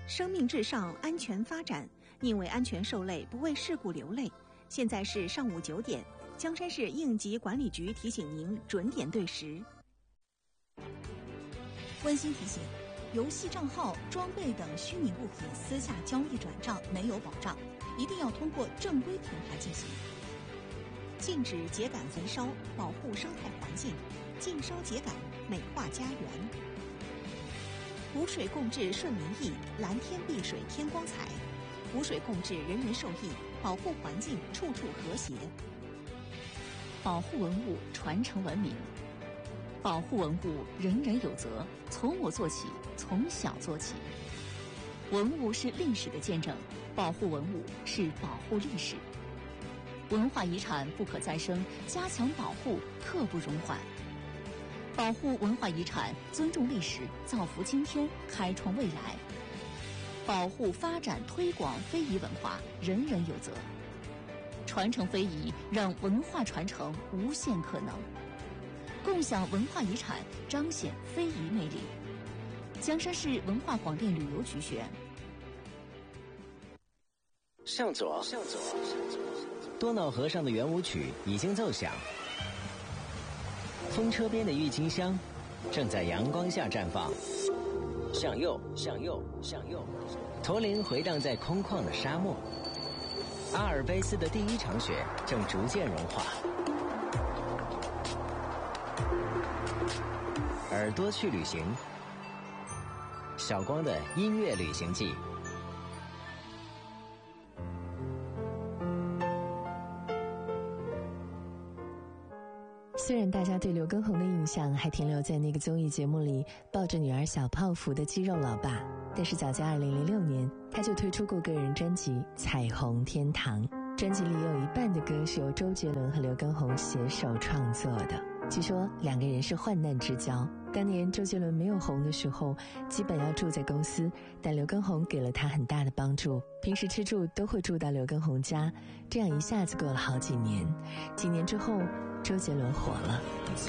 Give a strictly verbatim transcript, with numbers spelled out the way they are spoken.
生命至上，安全发展，宁为安全受累，不为事故流泪。现在是上午九点，江山市应急管理局提醒您准点对时。温馨提醒：游戏账号、装备等虚拟物品私下交易转账没有保障，一定要通过正规平台进行。禁止秸秆焚烧，保护生态环境；禁烧秸秆，美化家园。湖水共治顺民意，蓝天碧水天光彩。湖水共治，人人受益，保护环境，处处和谐。 保护文物，传承文明。保护文物，人人有责，从我做起，从小做起。文物是历史的见证，保护文物是保护历史。文化遗产不可再生，加强保护刻不容缓。保护文化遗产，尊重历史，造福今天，开创未来。保护、发展、推广非遗文化，人人有责。传承非遗，让文化传承无限可能。共享文化遗产，彰显非遗魅力。江山市文化广电旅游局宣。 向左，向左，多瑙河上的圆舞曲已经奏响。风车边的郁金香正在阳光下绽放。向右，向右，向右，驼铃回荡在空旷的沙漠。阿尔卑斯的第一场雪正逐渐融化。耳朵去旅行，小光的音乐旅行记。 虽然大家对刘畊宏的印象还停留在那个综艺节目里抱着女儿小泡芙的肌肉老爸，但是早在二零零六年他就推出过个人专辑《彩虹天堂》，专辑里有一半的歌是由周杰伦和刘畊宏携手创作的。据说两个人是患难之交，当年周杰伦没有红的时候基本要住在公司，但刘畊宏给了他很大的帮助，平时吃住都会住到刘畊宏家，这样一下子过了好几年。几年之后周杰伦火了。